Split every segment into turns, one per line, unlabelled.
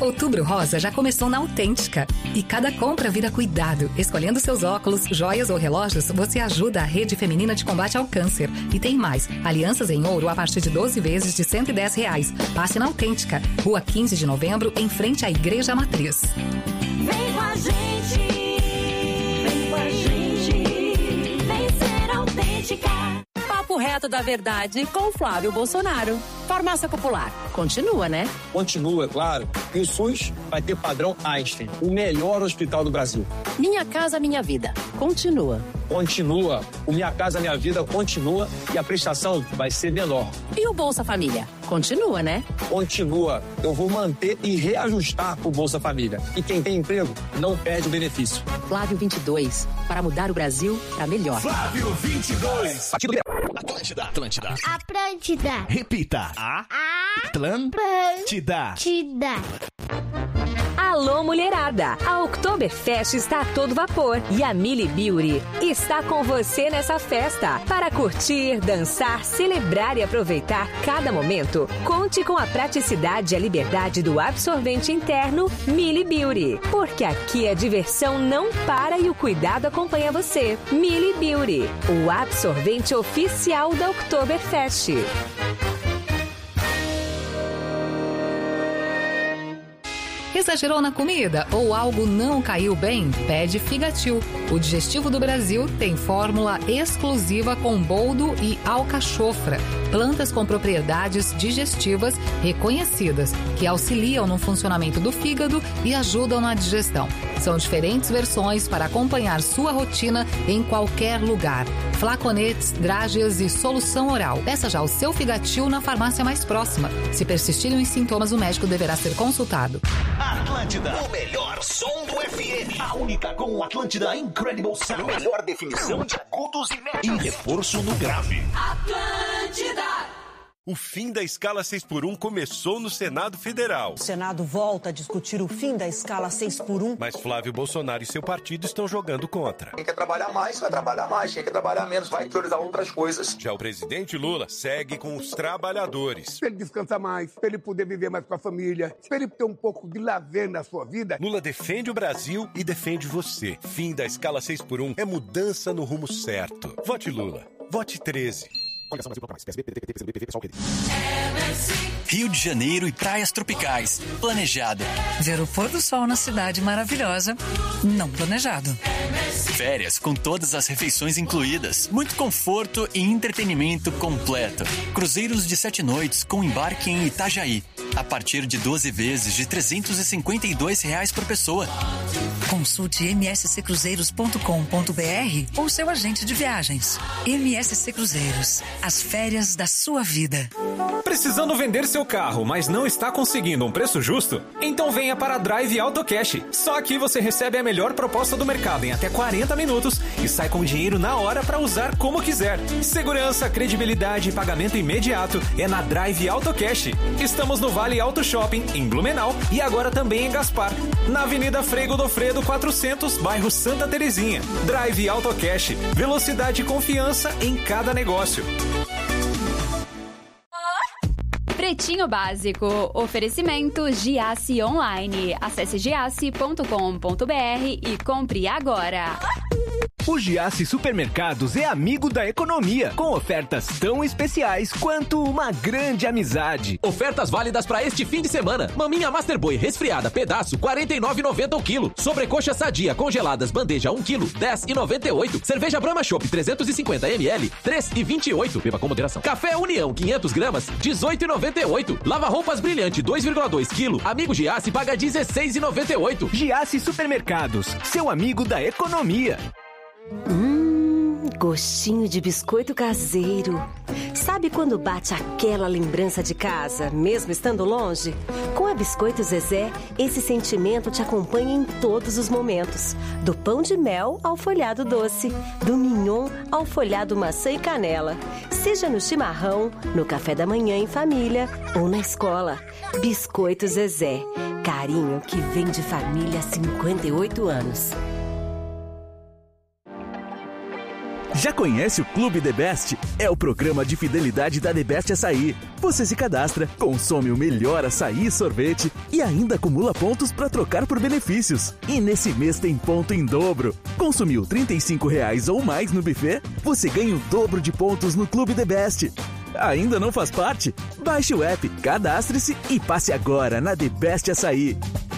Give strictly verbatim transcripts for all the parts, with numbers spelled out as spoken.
Outubro Rosa já começou na Autêntica. E cada compra vira cuidado. Escolhendo seus óculos, joias ou relógios, você ajuda a Rede Feminina de Combate ao Câncer. E tem mais. Alianças em ouro a partir de doze vezes de cento e dez reais. Passe na Autêntica. Rua quinze de novembro, em frente à Igreja Matriz.
Vem com a gente. Vem com a gente. Vem ser autêntica.
Papo reto da verdade com Flávio Bolsonaro. Farmácia Popular. Continua, né?
Continua, claro. E o SUS vai ter padrão Einstein, o melhor hospital do Brasil.
Minha Casa Minha Vida. Continua.
Continua. O Minha Casa Minha Vida continua e a prestação vai ser menor.
E o Bolsa Família? Continua, né?
Continua. Eu vou manter e reajustar o Bolsa Família. E quem tem emprego não perde o benefício.
Flávio vinte e dois. Para mudar o Brasil para melhor.
Flávio vinte e dois.
Partido Atlântida. Atlântida.
Atlântida.
Repita. A. Atlântida.
Atlântida.
Alô, mulherada! A Oktoberfest está a todo vapor e a Mili Beauty está com você nessa festa. Para curtir, dançar, celebrar e aproveitar cada momento, conte com a praticidade e a liberdade do absorvente interno Mili Beauty. Porque aqui a diversão não para e o cuidado acompanha você. Mili Beauty, o absorvente oficial da Oktoberfest.
Exagerou na comida ou algo não caiu bem? Pede Figatil. O digestivo do Brasil tem fórmula exclusiva com boldo e alcachofra, plantas com propriedades digestivas reconhecidas, que auxiliam no funcionamento do fígado e ajudam na digestão. São diferentes versões para acompanhar sua rotina em qualquer lugar. Flaconetes, drágeas e solução oral. Peça já o seu Figatil na farmácia mais próxima. Se persistirem os sintomas, o médico deverá ser consultado.
Atlântida, o melhor som do F M. A única com o Atlântida Incredible Sound. Melhor definição de agudos e médios. E reforço no grave.
Atlântida.
O fim da escala seis por um começou no Senado Federal.
O Senado volta a discutir o fim da escala seis por um.
Mas Flávio Bolsonaro e seu partido estão jogando contra.
Quem quer trabalhar mais, vai trabalhar mais. Quem quer trabalhar menos, vai priorizar outras coisas.
Já o presidente Lula segue com os trabalhadores.
Pra ele descansar mais, pra ele poder viver mais com a família, pra ele ter um pouco de lazer na sua vida.
Lula defende o Brasil e defende você. Fim da escala seis por um é mudança no rumo certo. Vote Lula. Vote treze.
Rio de Janeiro e praias tropicais. Planejado.
Ver o pôr do sol na cidade maravilhosa. Não planejado.
Férias com todas as refeições incluídas. Muito conforto e entretenimento completo. Cruzeiros de sete noites com embarque em Itajaí. A partir de doze vezes de trezentos e cinquenta e dois reais por pessoa.
Consulte m s c cruzeiros ponto com ponto b r ou seu agente de viagens. M S C Cruzeiros. As férias da sua vida.
Precisando vender seu carro, mas não está conseguindo um preço justo? Então venha para a Drive Auto Cash. Só aqui você recebe a melhor proposta do mercado em até quarenta minutos e sai com dinheiro na hora para usar como quiser. Segurança, credibilidade e pagamento imediato é na Drive Auto Cash. Estamos no Vale Auto Shopping, em Blumenau, e agora também em Gaspar, na Avenida Frei Godofredo quatrocentos, bairro Santa Terezinha. Drive Auto Cash. Velocidade e confiança em cada negócio.
Pretinho Básico. Oferecimento Giasse Online. Acesse giasse ponto com ponto b r e compre agora.
O Giasse Supermercados é amigo da economia, com ofertas tão especiais quanto uma grande amizade.
Ofertas válidas para este fim de semana. Maminha Master Boy resfriada, pedaço, quarenta e nove reais e noventa centavos o quilo. Sobrecoxa Sadia, congeladas, bandeja, um quilo, dez reais e noventa e oito centavos. Cerveja Brahma Chopp, trezentos e cinquenta mililitros, três reais e vinte e oito centavos. Beba com moderação. Café União, quinhentas gramas, dezoito reais e noventa e oito centavos. Lava roupas Brilhante, dois vírgula dois quilos. Amigo Giasse paga dezesseis reais e noventa e oito centavos.
Giasse Supermercados, seu amigo da economia.
Hum, gostinho de biscoito caseiro. Sabe quando bate aquela lembrança de casa, mesmo estando longe? Com a Biscoito Zezé, esse sentimento te acompanha em todos os momentos. Do pão de mel ao folhado doce, do mignon ao folhado maçã e canela. Seja no chimarrão, no café da manhã em família ou na escola. Biscoito Zezé, carinho que vem de família há cinquenta e oito anos.
Já conhece o Clube The Best? É o programa de fidelidade da The Best Açaí. Você se cadastra, consome o melhor açaí e sorvete e ainda acumula pontos para trocar por benefícios. E nesse mês tem ponto em dobro. Consumiu trinta e cinco reais ou mais no buffet? Você ganha o dobro de pontos no Clube The Best. Ainda não faz parte? Baixe o app, cadastre-se e passe agora na The Best Açaí.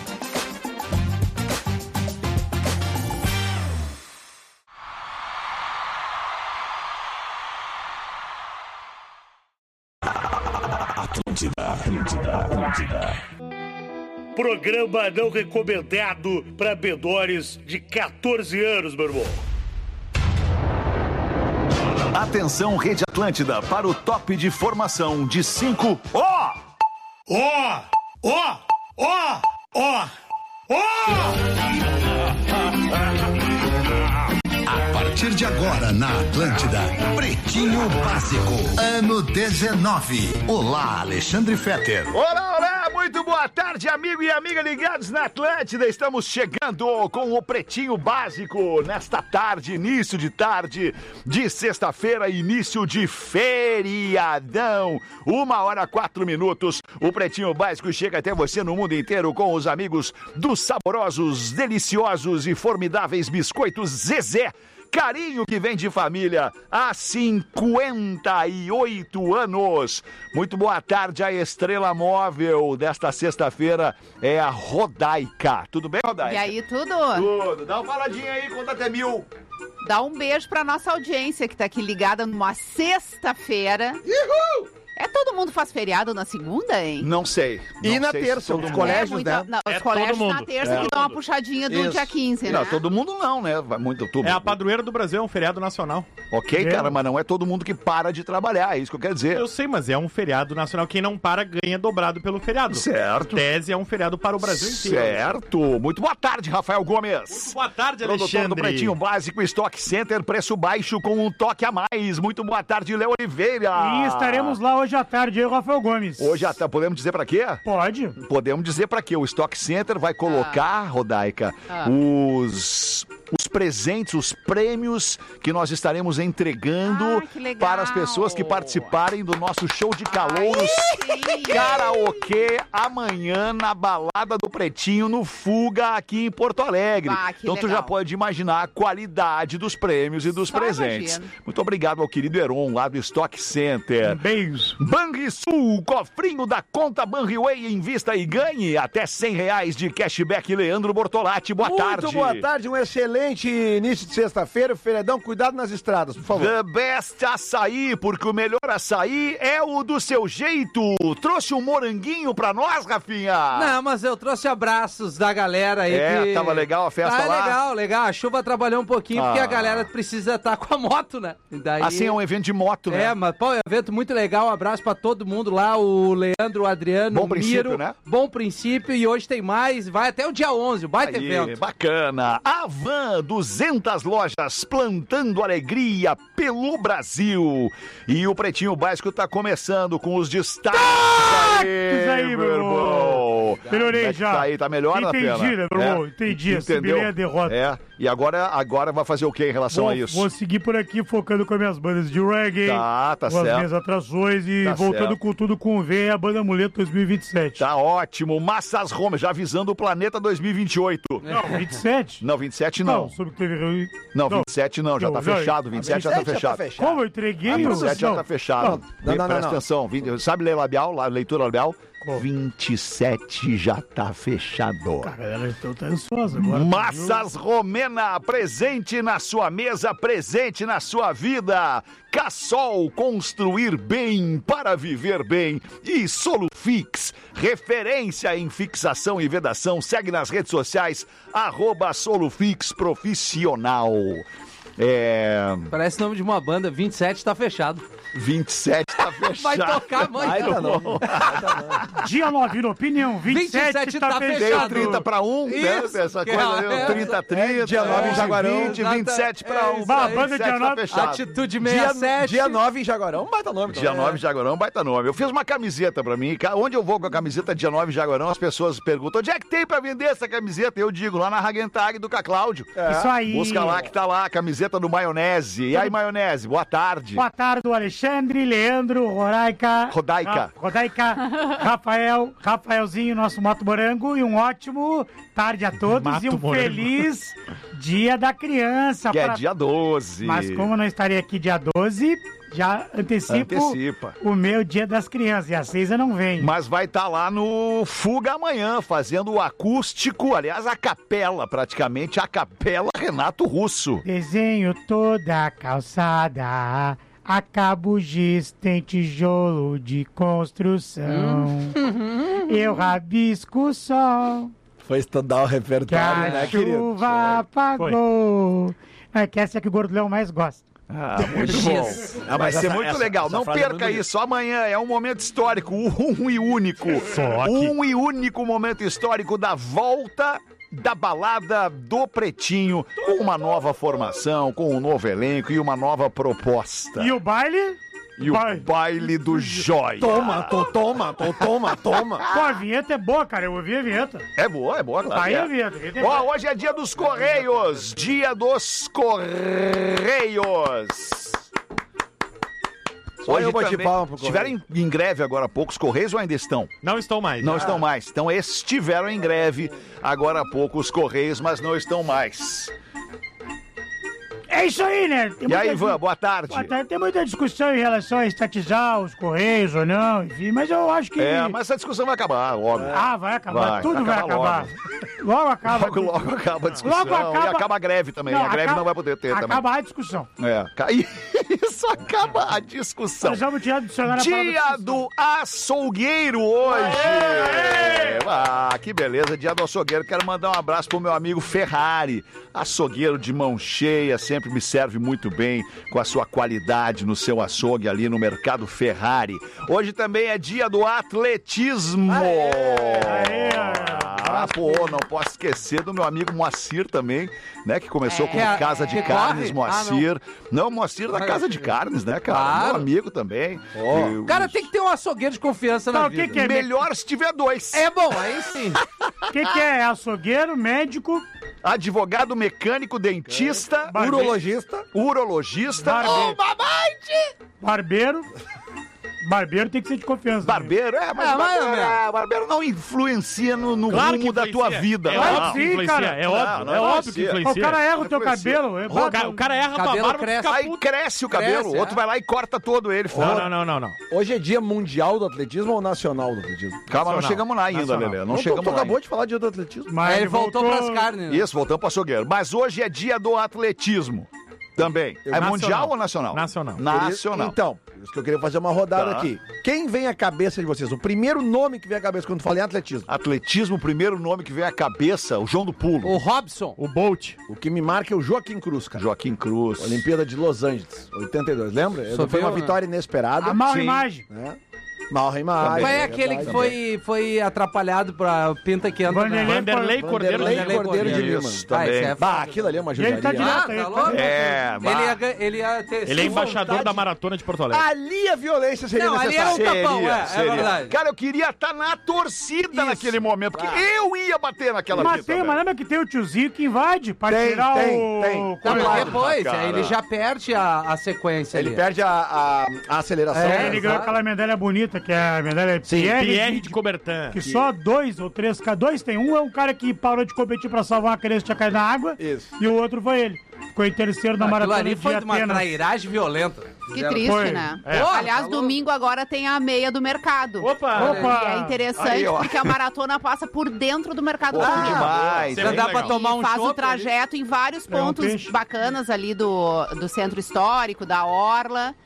Atlântida, Atlântida, Atlântida.
Programa não recomendado para menores de catorze anos, meu irmão.
Atenção, Rede Atlântida, para o top de formação de cinco. Ó!
Ó! Ó! Ó! Ó! Ó!
A partir de agora na Atlântida, Pretinho Básico, ano dezenove. Olá, Alexandre Fetter.
Olá, olá, muito boa tarde, amigo e amiga ligados na Atlântida. Estamos chegando com o Pretinho Básico nesta tarde, início de tarde de sexta-feira, início de feriadão. Uma hora, quatro minutos. O Pretinho Básico chega até você no mundo inteiro com os amigos dos saborosos, deliciosos e formidáveis biscoitos Zezé. Carinho que vem de família há cinquenta e oito anos. Muito boa tarde, a estrela móvel desta sexta-feira é a Rodaica. Tudo bem, Rodaica?
E aí, tudo?
Tudo. Dá uma faladinha aí, conta até mil.
Dá um beijo pra nossa audiência que tá aqui ligada numa sexta-feira.
Uhul!
É, todo mundo faz feriado na segunda, hein?
Não sei.
E
não
na
sei
terça, os colégios,
é muita,
né?
Não, os
É
colégios
todo
na
mundo.
terça
É.
que dão uma puxadinha do
Isso.
dia quinze,
Não,
né?
todo mundo não, né? Vai muito tudo.
É a padroeira do Brasil, é um feriado nacional.
Ok,
É.
cara, mas não é todo mundo que para de trabalhar, é isso que eu quero dizer.
Eu sei, mas é um feriado nacional. Quem não para ganha dobrado pelo feriado.
Certo.
Em tese é um feriado para o Brasil inteiro.
Certo. Muito boa tarde, Rafael Gomes.
Boa tarde,
Produtor
Alexandre.
do Pretinho Básico, Stock Center, preço baixo com um toque a mais. Muito boa tarde, Léo Oliveira.
E estaremos lá hoje à tarde, eu, Rafael Gomes.
Hoje até podemos dizer pra quê?
Pode.
Podemos dizer pra quê? O Stock Center vai colocar, Rodaica,
Ah.
os, os presentes, os prêmios que nós estaremos entregando
que legal.
para as pessoas que participarem do nosso show de calouros karaokê amanhã na Balada do Pretinho, no Fuga, aqui em Porto Alegre.
Ah, que
então tu
legal.
já pode imaginar a qualidade dos prêmios e dos
Só
presentes.
imagino.
Muito obrigado ao querido Heron, lá do Stock Center.
Beijo.
Banrisul, cofrinho da conta Banriway, invista e ganhe até cem reais de cashback. Leandro Bortolatti, boa
Muito
tarde.
boa tarde, um excelente início de sexta-feira, feriadão, cuidado nas estradas, por favor.
The Best Açaí, porque o melhor açaí é o do seu jeito. Trouxe um moranguinho pra nós, Rafinha?
Não, mas eu trouxe abraços da galera aí.
É,
que...
tava legal a festa
tá
lá?
legal, legal. A chuva trabalhou um pouquinho, porque
Ah.
a galera precisa estar com a moto, né? E daí...
Assim, é um evento de moto, né?
É, mas pô, é um evento muito legal. Um abraço pra todo mundo lá, o Leandro, o Adriano,
Bom
o
princípio,
Miro.
né?
Bom princípio, e hoje tem mais. Vai até o dia onze, o baita
Aí,
evento.
bacana. Avan, duzentas lojas plantando alegria pelo Brasil. E o Pretinho Básico tá começando com os destaques aí,
aí, meu
irmão.
Melhorei
Como é que
já.
Tá aí, tá melhor,
Entendi,
Natena?
né, meu irmão? Entendi, assimilei a derrota.
É, e agora, agora vai fazer o que em relação
Vou,
a isso?
vou seguir por aqui focando com as minhas bandas de reggae,
Tá, tá
com as
certo.
minhas atrações e
Tá
voltando
certo.
com tudo com o V, a banda Amuleto dois mil e vinte e sete.
Tá ótimo. Massas Roma, já avisando o Planeta dois mil e vinte e oito.
Não, vinte e sete?
Não, vinte e sete não.
Não, soube que teve...
Não, vinte e sete não, já
Não,
tá
já-
fechado. vinte e sete já tá fechado.
Como eu entreguei?
A vinte e
o-
sete já
não.
tá fechado.
Não,
Vem,
não, não,
presta
não.
atenção. vinte sabe ler labial, la- leitura labial? vinte e sete já tá fechado.
A galera então tá ansiosa agora.
Massas Romena, presente na sua mesa, presente na sua vida. Cassol, construir bem para viver bem. E Solufix, referência em fixação e vedação. Segue nas redes sociais, arroba Solufix Profissional. É...
Parece nome de uma banda, vinte e sete tá fechado.
vinte e sete tá fechado.
Vai tocar amanhã.
Ai, tá
não.
bom.
Dia nove, na opinião, vinte e sete tá
Tem o
fechado.
trinta para um, né?
Isso,
Essa
que
coisa aí,
é
o trinta trinta,
dia nove em Jaguarão.
vinte, vinte e sete para um.
Bah, a banda dia nove.
Atitude
Dia,
sessenta e sete.
dia nove em Jaguarão, um baita nome.
Dia nove Jaguarão, baita nome. Eu fiz uma camiseta pra mim. ca- Onde eu vou com a camiseta dia nove Jaguarão, as pessoas perguntam: onde é que tem pra vender essa camiseta? Eu digo, lá na Hagentag do Cacláudio.
Isso aí.
Busca lá que tá lá a camiseta camiseta do Maionese. E aí, Maionese, boa tarde.
Boa tarde, Alexandre, Leandro, Rodaica.
Rodaica.
Ra- Rodaica, Rafael, Rafaelzinho, nosso Moto Morango. E um ótimo tarde a todos
Mato
e um
Morango.
feliz Dia da Criança.
Que é
pra-
dia doze.
Mas como eu não estarei aqui dia doze, já antecipo
Antecipa.
o meu Dia das Crianças. E a Ceisa não vem.
Mas vai estar lá no Fuga amanhã, fazendo o acústico, aliás, a capela, praticamente, a capela Renato Russo.
Desenho toda a calçada, a cabo giz tem tijolo de construção.
Hum.
Eu rabisco o sol,
Foi estudar o
que
repertório,
a
né, querido?
chuva apagou. É que essa é que o Gordo Leão mais gosta.
Ah, muito bom.
Ah,
Vai
mas
ser
essa-
muito
essa-
legal.
essa
Não
frase é
perca
muito
isso. Amanhã é um momento histórico, um e único.
Só que-
Um e único momento histórico da volta da balada do Pretinho, com uma nova formação, com um novo elenco e uma nova proposta.
E o baile?
E o baile do Joia.
Toma, tô, toma, tô, toma, toma.
Pô, a vinheta é boa, cara. Eu ouvi a vinheta.
É boa, é boa, claro.
Aí
que é.
a vinheta. a vinheta é
Ó,
boa.
hoje é dia dos Correios. Dia dos Correios.
Só eu bati palma pro
estiveram em, em greve agora há pouco os Correios ou ainda estão?
Não estão mais.
Não
Ah.
estão mais. Então estiveram em greve agora há pouco os Correios, mas não estão mais.
É isso aí, né? Tem
E aí,
muita-
Ivan, boa tarde.
Boa tarde. Tem muita discussão em relação a estatizar os Correios ou não, enfim, mas eu acho que...
É, mas essa discussão vai acabar, óbvio.
Ah, vai acabar,
Vai,
tudo vai acabar.
logo.
Logo acaba.
Logo, logo acaba a discussão
Logo acaba-
e acaba a greve também.
Não,
a greve
acaba-
não vai poder ter também.
Acaba a discussão.
É, ca- isso acaba a discussão.
Nós vamos tirar do dicionário a
Dia
palavra
do açougueiro hoje. Ah, que beleza, dia do açougueiro. Quero mandar um abraço pro meu amigo Ferrari, açougueiro de mão cheia, sempre me serve muito bem com a sua qualidade no seu açougue ali no Mercado Ferrari. Hoje também é dia do atletismo. Ah, pô, não posso esquecer do meu amigo Moacir também, né, que começou
É.
como
Que-
Casa de
que
Carnes,
corre?
Moacir. não. Moacir da Casa de Carnes, né, cara?
Claro.
Meu amigo também. E
O cara tem que ter um açougueiro de confiança na
Tá, o
vida.
que que é?
Melhor se tiver dois.
É bom, aí sim.
O que, que é? Açougueiro, médico,
Advogado, mecânico, dentista,
Barbe-
Urologista.
urologista.
Barbeiro.
Oh,
barbeiro. Barbeiro tem que ser de confiança.
Barbeiro, é, mas
É,
o
mais ou
barbeiro,
menos.
é, barbeiro não influencia no, no
Claro
rumo
que
da tua
influencia.
vida.
É
não.
Claro
óbvio
que
que
sim,
influencia.
cara.
É óbvio,
Não, não
é óbvio que
influencia.
O
influencia.
cara erra o teu
Influencia.
cabelo. é,
O cara, o cara erra a tua
Cabelo
barba, tu
cresce.
fica
Aí
puto.
cresce o cabelo,
Cresce,
o outro
é.
vai lá e corta todo ele fora.
Não, não, não, não, não.
Hoje é dia mundial do atletismo ou nacional do atletismo?
Calma, não
Nacional.
chegamos lá ainda,
Nacional.
Lelê. Não,
Não, tu,
chegamos
tu
lá.
acabou de falar dia do atletismo.
Mas
Aí ele voltou pras carnes, né?
Isso, voltamos para açougueiro. Mas hoje é dia do atletismo. Também. É
Nacional.
mundial ou nacional?
Nacional.
Nacional.
Então, por isso que eu queria fazer uma rodada
Tá.
aqui. Quem vem à cabeça de vocês? O primeiro nome que vem à cabeça quando fala em atletismo.
Atletismo, o primeiro nome que vem à cabeça, o João do Pulo.
O Robson.
O Bolt.
O que me marca é o Joaquim Cruz, cara.
Joaquim Cruz.
Olimpíada de Los Angeles, oitenta e dois, lembra?
Só
Foi uma
viu, né?
vitória inesperada.
A mal
Sim.
imagem.
Né? Mal imagem.
Qual é
é
aquele
verdade.
que foi, foi atrapalhado pra pinta que anda
Vanderlei
na...
Vanderlei Cordeiro.
Vanderlei
Vanderlei
Cordeiro de
Cordeiro.
Lima.
Isso,
Ah,
também.
esse é
Bah,
foda.
aquilo ali é uma
E ele tá
judiaria.
direto
Ah,
aí.
tá
tá
louco?
direto.
É,
Ele ia, ga- ele ia ter...
Ele é
sem
embaixador
vontade.
da maratona de Porto Alegre.
Ali a violência seria
Não, ali era
necessária.
um tapão, é, é verdade.
Cara, eu queria estar na torcida naquele momento, porque eu ia bater naquela
Mas
fita,
tem,
velho.
mas lembra que tem o tiozinho que invade pra
Tem,
tirar
tem,
o...
tem.
Tá, mas
Claro,
depois,
cara.
aí ele já perde a, a sequência
Ele
ali.
perde a, a, a aceleração.
É,
né?
ele ganhou aquela medalha bonita, que é a medalha Pierre,
Pierre
de-
de Coubertin.
que só dois ou três, ca- dois tem. Um é um cara que parou de competir pra salvar uma criança que tinha caído na água.
Isso.
E o outro foi ele. Ficou em terceiro na
Aquilo
maratona
ali
de
foi de uma
Atenas.
trairagem violenta.
Que
Fizeram-
triste,
Foi.
né?
É.
Aliás,
Tá louco.
domingo agora tem a meia do mercado.
Opa!
Opa!
E é interessante
Aí, ó.
porque a maratona passa por dentro do mercado
Pô,
público.
demais.
Isso é
Já
bem
dá
legal.
pra tomar um
E faz o
chopp
trajeto em vários
É um
pontos
peixe.
bacanas ali do, do centro histórico, da Orla.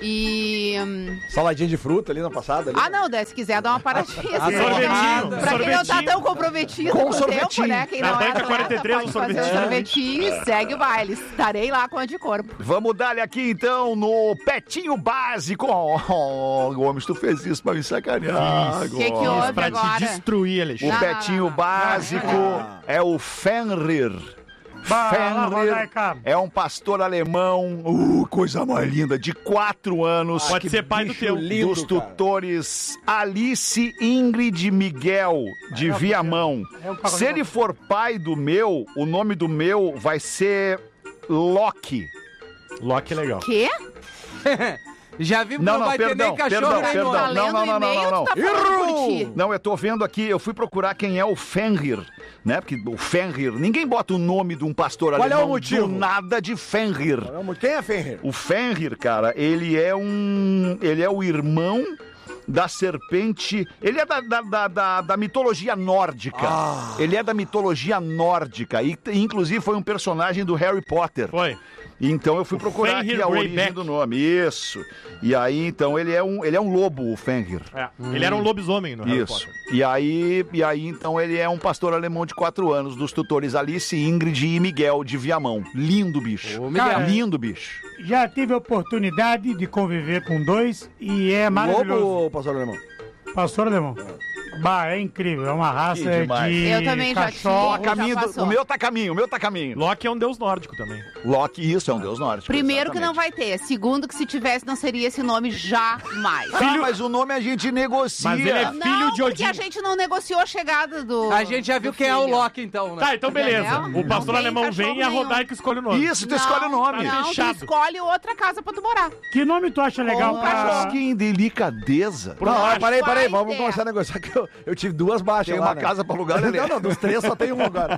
E. hum,
Saladinha de fruta ali na passada. Ali.
Ah, não, daí, se quiser dar uma paradinha.
Ah,
se
sorvetinho,
quiser. Pra quem não tá
sorvetinho.
tão comprometido
Com
com, o tempo,
sorvetinho.
né? Quem
Na
não é
banca
atleta,
quarenta e três,
pode
um
fazer um
sorvetinho.
sorvetinho e segue o baile. Estarei lá com a de corpo.
Vamos dar-lhe aqui então no Petinho Básico. Oh, Gomes, tu fez isso pra me sacanear.
O que, que
Gomes.
houve
Pra te
agora?
destruir,
O
Alexandre.
Não,
Petinho
não, não.
Básico é o Fenrir.
Bah, lá,
Fenrir
Rodaica.
é um pastor alemão, uh, coisa mais linda, de quatro anos.
Pode ser pai do
bicho
teu.
lindo.
Dos
cara.
tutores Alice, Ingrid e Miguel, de Viamão.
É um pagodinho.
Se ele for pai do meu, o nome do meu vai ser Loki.
Loki é legal.
Quê?
Já vi que
Não,
não,
não,
vai
perdão,
ter nem cachorro
perdão,
nem
perdão.
no-
Não, não, não, não, não, não.
Tá falando por ti.
Não, eu tô vendo aqui, eu fui procurar quem é o Fenrir, né? Porque o Fenrir, ninguém bota o nome de um pastor
Qual é
alemão
o motivo?
do nada de Fenrir.
Quem é Fenrir?
O Fenrir, cara, ele é um... ele é o irmão da serpente... Ele é da, da, da, da- da mitologia nórdica.
Ah.
Ele é da mitologia nórdica. E, inclusive, foi um personagem do Harry Potter.
Foi.
Então eu fui procurar
Fenrir
aqui a origem
Greyback.
do nome. Isso. E aí, então, ele é um, ele é um lobo, o Fenrir.
É, Ele era um lobisomem no Harry
Isso.
Potter.
E aí, e aí, então, ele é um pastor alemão de quatro anos, dos tutores Alice, Ingrid e Miguel de Viamão. Lindo bicho.
Miguel.
Lindo bicho.
Já tive a oportunidade de conviver com dois e é maravilhoso.
Lobo ou pastor alemão?
Pastor alemão. Bah, é incrível. É uma raça
Que demais.
de
Eu também já
cachorro.
tive,
Ó, caminho
já
do-
passou.
o meu tá caminho, o meu tá caminho.
Loki é um deus nórdico também.
Loki, isso, é um deus nórdico.
Primeiro que não
exatamente.
vai ter. Segundo que se tivesse não seria esse nome jamais.
Tá, mas o nome a gente negocia.
Mas ele é
Não,
filho de
porque
Odin.
a gente não negociou a chegada do
A gente já viu
do
quem é o
filho.
Loki, então, né?
Tá, então beleza.
Entendeu?
O pastor
Não tem
alemão vem e a
cachorro
Rodaica escolhe o nome.
Isso, tu
Não,
escolhe o nome.
Não, tu
fechado.
escolhe outra casa pra tu morar.
Que nome tu acha legal
Com
pra...
Que delicadeza.
Por
Não,
baixo.
parei, parei,
Vai
vamos
ter.
começar a negociar que eu, eu tive duas baixas
Tem
lá,
uma
né?
casa pra alugar, Lelê?
Não, não, dos três só tem um agora.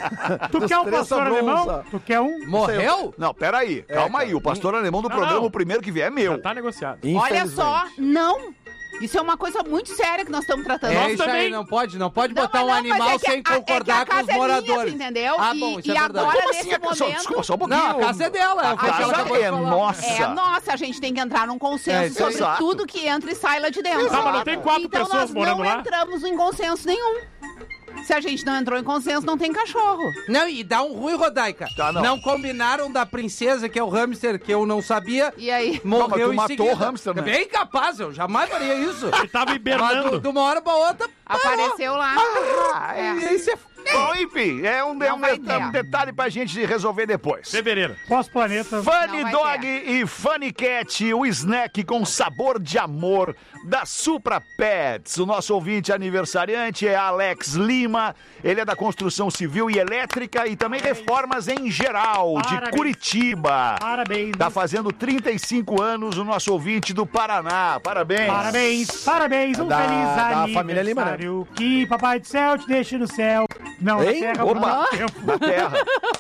Tu
Dos
quer um
três
pastor
sobrou um
alemão?
só.
Tu quer um?
Morreu?
Não, peraí. Calma aí. O pastor alemão do
Não,
programa,
não.
o primeiro que vier é meu.
Já tá negociado.
Olha só,
Infelizmente.
não. Isso é uma coisa muito séria que nós estamos tratando.
É
Nós
isso aí,
também.
não pode, não pode
Não,
botar
mas
um
não,
animal
mas é que
sem
a- é
concordar
que a
com os
casa é minha,
moradores.
tu entendeu?
Ah,
E-
bom, isso
e
é verdade.
agora,
Como assim?
nesse
a- Só,
momento-
desculpa, só um pouquinho.
Não, a casa é dela, é o que
A
ela
casa
acabou de
é
falar.
nossa.
É nossa, a gente tem que entrar num consenso
É, isso
sobre
exato.
tudo que entra e sai lá de dentro.
Tá, mas não tem quatro
então
pessoas
nós
morando
não
lá?
entramos em consenso nenhum. Se a gente não entrou em consenso, não tem cachorro.
Não, e dá um ruim, Rodaica.
Tá, não.
combinaram da princesa, que é o hamster, que eu não sabia.
E aí?
Não, mas
Morreu
tu
em
matou
seguida.
o hamster, né?
É bem capaz, eu jamais faria isso.
Ele tava
Mas
hibernando.
do- de uma hora pra outra,
Apareceu lá.
Ah,
É.
e isso é... Bom, enfim, é um, é
Não
um,
vai
de-
ter.
um detalhe pra gente resolver depois.
Fevereiro.
Pós-planeta.
Funny
Não vai
Dog
ter.
e Funny Cat, o snack com sabor de amor da Supra Pets. O nosso ouvinte aniversariante é Alex Lima. Ele é da construção civil e elétrica e também reformas em geral, de
Parabéns.
Curitiba.
Parabéns.
Tá fazendo trinta e cinco anos o nosso ouvinte do Paraná. Parabéns.
Parabéns, parabéns, um
Da-
feliz
da
aniversário.
família Lima, né?
Que Papai do Céu te deixe no céu. Não,
Hein?
na terra por
Opa,
muito tempo.
na terra.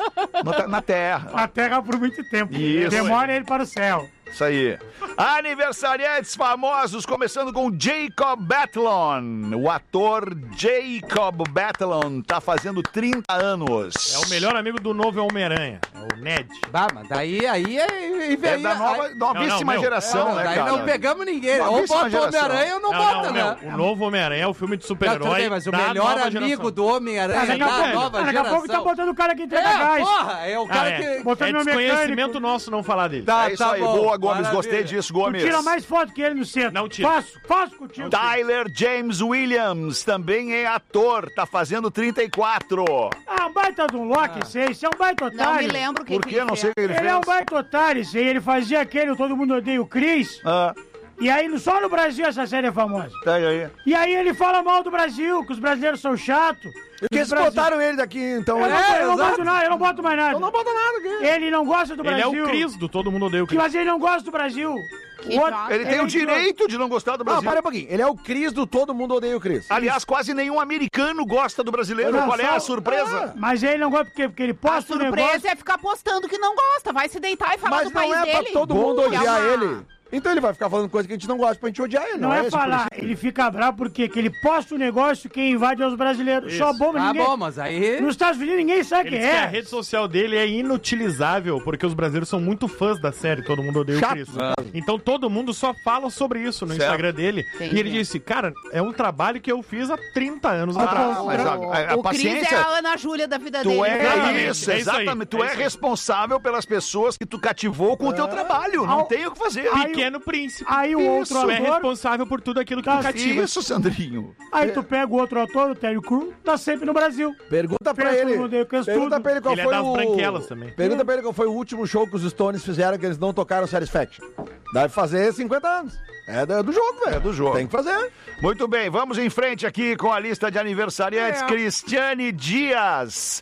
Na, na terra.
Na terra por muito tempo.
Isso.
Demora ele para o céu.
Isso aí. Aniversariantes famosos, começando com Jacob Batalon. O ator Jacob Batalon tá fazendo trinta anos.
É o melhor amigo do novo Homem-Aranha. É o Ned.
Bah, mas daí aí é.
É da nova, novíssima
Não, não, meu.
geração,
não,
né,
daí
cara?
não pegamos ninguém. Ou
Novíssima
bota o
geração.
Homem-Aranha ou não,
Não,
bota,
não,
né?
meu, o novo Homem-Aranha é o filme de
Tá, tudo bem,
super-herói
mas o
da
melhor
nova
amigo
geração.
do Homem-Aranha
Daqui a
da
pouco,
nova
daqui a
geração.
pouco tá botando o cara que entrega
É,
gás.
porra, é o
Ah,
cara
é.
que...
Botando
É
meu
desconhecimento
mecânico.
nosso não falar dele.
Tá,
É isso
tá
aí,
bom,
boa, Gomes,
maravilha.
gostei disso,
Tu
Gomes.
tira mais foto que ele no centro.
Não tira.
Faço, faço contigo.
Tyler James Williams também é ator, tá fazendo trinta e quatro.
Ah, um baita de um Loki, esse aí. Esse é um baita otário.
Não me lembro o que
Por
que
que?
ele
Não sei o que ele
Ele
fez.
é um baita otário, esse aí. Ele fazia aquele, o Todo Mundo Odeia o Chris.
Ah,
E aí, só no Brasil essa série é famosa.
pega aí.
E aí ele fala mal do Brasil, que os brasileiros são chatos.
E que eles botaram ele daqui, então.
Eu,
né?
não, eu não
exato.
boto nada, eu não boto mais nada.
Eu não bota nada aqui.
Ele não gosta do
Ele é
Brasil.
o Cris do Todo Mundo Odeia o Cris.
Mas ele não gosta do Brasil.
Que
O outro-
droga.
Ele tem
é
o direito de não gostar do
Não,
Brasil.
para um pouquinho. Ele é o Cris do Todo Mundo Odeia o Cris.
Aliás, quase nenhum americano gosta do brasileiro.
Não,
Qual é
só-
a surpresa?
Mas ele não gosta porque, porque ele
A
posta o
surpresa
negócio.
é ficar postando que não gosta. Vai se deitar e falar
Mas
do
não
país
é pra
dele.
todo mundo
Que é
odiar
uma-
ele. Então ele vai ficar falando coisa que a gente não gosta pra gente odiar ele.
Não,
Não,
é
esse o
falar,
princípio.
ele fica bravo porque que ele posta o negócio que invade os brasileiros.
Isso.
Só bomba
Ah,
ninguém.
bom, mas aí...
Nos Estados Unidos ninguém sabe
Ele
quem
diz que a
é.
rede social dele é inutilizável, porque os brasileiros são muito fãs da série Todo Mundo Odeia o
Chato.
Cris. Então todo mundo só fala sobre isso no
Certo.
Instagram dele.
Entendi.
E ele disse, cara, é um trabalho que eu fiz há trinta anos
Ah,
atrás.
mas a, a- a
O Cris
paciência...
é a Ana Júlia da vida
Tu
dele.
é
Exatamente,
isso,
é isso aí,
exatamente. Tu
é
é,
isso aí.
responsável pelas pessoas que tu cativou com o teu trabalho. Não
Ao-
tem o que fazer.
Aí-
Pequeno Príncipe.
Aí o outro
Isso, é
ator-
responsável por tudo aquilo que
Tá,
tu cativa.
Isso, Sandrinho.
Aí tu pega o outro autor, o Terry Crews, tá sempre no Brasil.
Pergunta pra
Pensa
ele.
no Odeio o Cris
Pergunta
tudo.
pra ele qual
Ele é
foi
das
o...
branquelas também.
Pergunta pra ele qual foi o último show que os Stones fizeram que eles não tocaram Satisfaction. Deve fazer cinquenta anos. É do do jogo, velho.
É do jogo.
Tem que fazer.
Muito bem, vamos em frente aqui com a lista de aniversariantes.
É.
Cristiane Dias.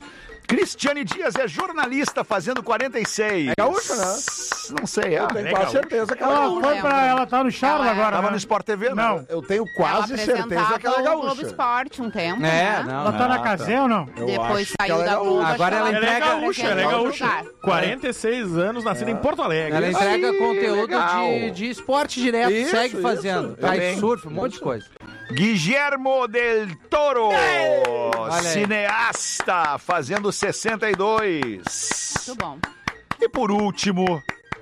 Cristiane Dias é jornalista fazendo quarenta e seis.
É gaúcha, né?
Não sei, é.
Eu tenho
é
quase
gaúcha.
certeza que ela é
Ela
gaúcha.
foi pra. Ela tá no Charla agora.
Tava
né?
no Sport T V,
Não.
não?
Eu tenho quase
Ela
certeza que ela é
apresentava o Globo
gaúcha.
Esporte um tempo,
É,
né?
não.
Ela tá na
Ah,
Casé
tá.
ou não?
Eu
Depois
acho que
saiu
ela é
da
gaúcha.
Globo.
Agora ela
acho que
entrega-
Ela é gaúcha, ela é
apresentou
gaúcha.
outro lugar.
quarenta e seis anos, nascida em Porto Alegre.
Ela entrega
Aí,
conteúdo
legal.
de, de esporte direto,
Isso,
segue
isso.
fazendo.
Também.
Kitesurf, um monte de coisa.
Guillermo del Toro,
Olha aí.
cineasta, fazendo sessenta e dois.
Muito bom.
E por último,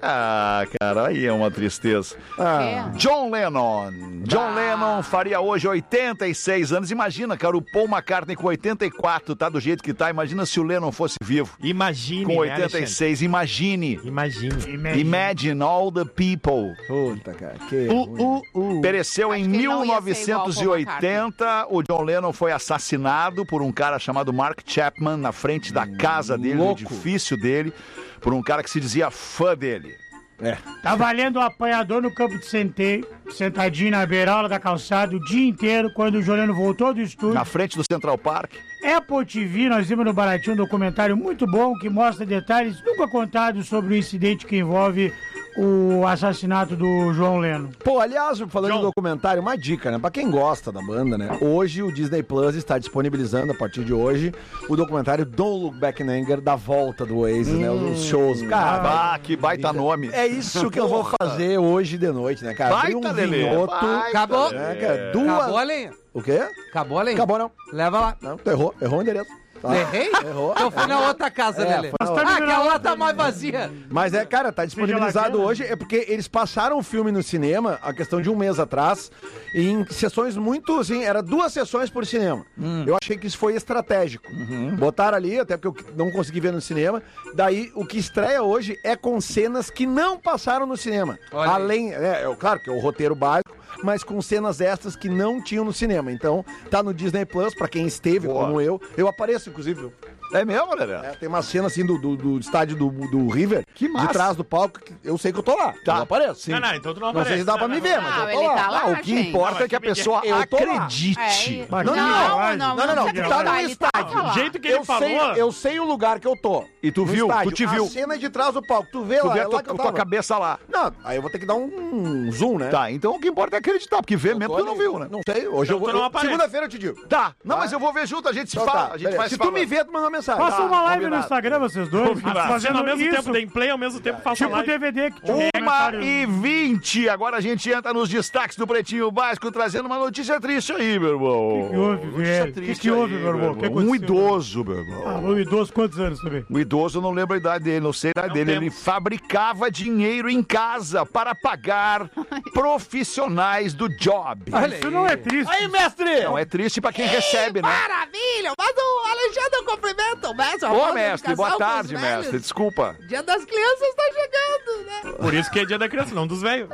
ah, cara, aí é uma tristeza.
Ah.
John Lennon. John Lennon faria hoje oitenta e seis anos. Imagina, cara, o Paul McCartney com oitenta e quatro, tá do jeito que tá. Imagina se o Lennon fosse vivo.
Imagine,
Com
né,
oitenta e seis, imagine.
Imagine.
Imagine all the people.
Puta, cara. Que
Uh, uh, uh.
Pereceu em
Acho que ele não ia ser igual ao
mil novecentos e
Paul
oitenta. O John Lennon foi assassinado por um cara chamado Mark Chapman na frente da casa dele, no
louco.
edifício dele, por um cara que se dizia fã dele.
É.
Tá valendo um apanhador no campo de centeio, sentadinho na beirola da calçada o dia inteiro, quando o Juliano voltou do estúdio.
Na frente do Central Park.
Apple T V, nós vimos no Baratinho um documentário muito bom que mostra detalhes nunca contados sobre o incidente que envolve o assassinato do João Lennon.
Pô, aliás, falando
John.
do documentário, uma dica, né? Pra quem gosta da banda, né? Hoje o Disney Plus está disponibilizando, a partir de hoje, o documentário Don't Look Back in Anger, da volta do Oasis, né? Os shows. Cara,
Ah, que baita nome.
é isso que eu vou fazer hoje de noite, né, cara? Abrir
Baita,
um
Lelê,
vinhoto,
baita,
Acabou.
né, cara? Duas...
Acabou a lenha.
O quê?
Acabou a lenha.
Acabou não.
Leva lá.
Não, tu errou. Errou o endereço. Tá.
Errei?
Errou.
Eu fui na outra casa,
É,
Lelê.
foi na
Ah,
outra.
aquela lá tá mais vazia.
Mas é, cara, tá disponibilizado
geladeira.
hoje. É porque eles passaram o filme no cinema, a questão de um mês atrás, em sessões muito, assim, era duas sessões por cinema. Eu achei que isso foi estratégico. Botaram ali, até porque eu não consegui ver no cinema. Daí, o que estreia hoje é com cenas que não passaram no cinema.
Olha aí.
Além, é, é, claro que é o roteiro básico, mas com cenas extras que não tinham no cinema. Então, tá no Disney Plus, pra quem esteve,
Boa.
como eu. Eu apareço, inclusive.
É mesmo, galera?
É, tem uma cena assim do, do, do estádio do, do River,
Que massa.
de trás do palco, que eu sei que eu tô lá.
Tá.
Eu apareço, sim.
Não, não, então tu não
Não sei
aparece.
se dá pra
Não,
me
não,
ver,
não.
mas
Não,
eu tô
ele
lá.
tá lá,
Ah, o que
gente.
importa
Não,
é que a
mas que
pessoa
eu tô lá.
acredite.
É,
Mas
Não,
não,
não,
não,
não,
não,
não, não, não,
você
tu tá no
ele tá
estádio.
lá.
O jeito que ele
eu
falou...
sei, eu sei o lugar que eu tô.
E tu
No
viu,
estádio.
tu te viu.
A cena é de trás do palco, tu vê
Tu
lá,
vê
é
a
lá
tua,
que eu
tua
tava.
cabeça lá.
Não, aí eu vou ter que dar um zoom, né?
Tá, então o que importa é acreditar, porque ver mesmo tu não viu, né?
Não sei, hoje
Então
eu vou...
tu não
eu-
aparece.
Segunda-feira eu te digo.
Tá, não,
Tá.
mas eu vou ver junto, a gente se
Então
fala,
tá,
a gente
beleza.
vai
Se
se
tu me
falando.
ver, tu manda uma mensagem.
Faça
Tá,
uma live
combinado.
no Instagram, vocês dois.
Fazendo
Fazendo
ao mesmo
isso.
tempo, tem play ao mesmo tempo, faça
Tipo
live.
D V D que tinha
Uma
comentário.
e vinte, agora a gente entra nos destaques do Pretinho Básico, trazendo uma notícia triste aí, meu irmão.
O que que houve,
Notícia
velho? O que
triste
que houve,
aí,
meu irmão? O que
Um
aconteceu?
idoso, meu
Ah,
irmão.
o idoso, quantos anos também?
O idoso, eu não lembro a idade dele, não sei a idade
Não
dele. Ele
temos.
fabricava dinheiro em casa para pagar profissionais do job.
Ah, isso não é triste.
Aí, mestre!
Não, é triste pra quem recebe, né?
Maravilha! Mas o Alexandre cumprimenta o mestre. a
Ô,
voz da
mestre,
educação
boa
pros
tarde,
velhos.
mestre. Desculpa.
Dia das crianças tá chegando, né?
Por isso que é dia da criança, não dos velhos.